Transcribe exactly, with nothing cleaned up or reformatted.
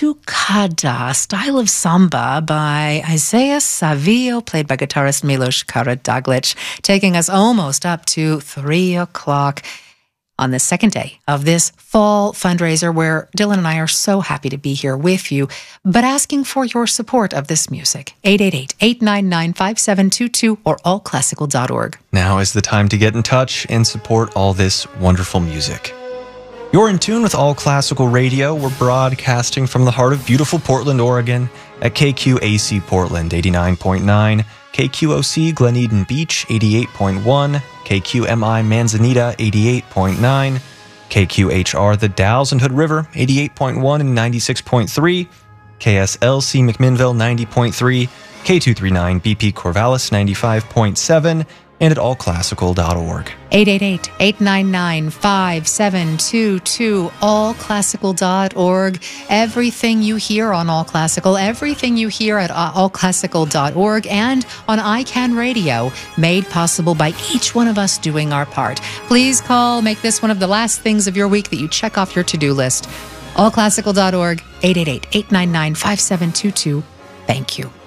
Batucada, style of samba by Isaiah Savio, played by guitarist Milos Karadaglic, taking us almost up to three o'clock on the second day of this fall fundraiser, where Dylan and I are so happy to be here with you, but asking for your support of this music. eight eight eight, eight nine nine, five seven two two or all classical dot org. Now is the time to get in touch and support all this wonderful music. You're in tune with All Classical Radio. We're broadcasting from the heart of beautiful Portland, Oregon at K Q A C Portland eighty-nine point nine, K Q O C Glen Eden Beach eighty-eight point one, K Q M I Manzanita eighty-eight point nine, K Q H R The Dalles and Hood River eighty-eight point one and ninety-six point three, K S L C McMinnville ninety point three, K two thirty-nine B P Corvallis ninety-five point seven, and at all classical dot org. eight eight eight, eight nine nine, five seven two two, all classical dot org. Everything you hear on All Classical, everything you hear at all classical dot org and on I CAN Radio, made possible by each one of us doing our part. Please call, make this one of the last things of your week that you check off your to-do list. all classical dot org, eight eight eight, eight nine nine, five seven two two. Thank you.